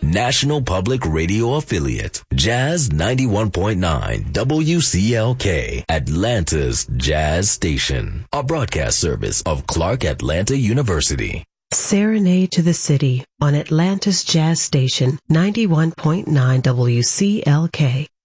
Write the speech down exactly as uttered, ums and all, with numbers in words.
National Public Radio affiliate, Jazz ninety-one point nine W C L K, Atlanta's Jazz Station, a broadcast service of Clark Atlanta University. Serenade to the City on Atlanta's Jazz Station, ninety-one point nine W C L K.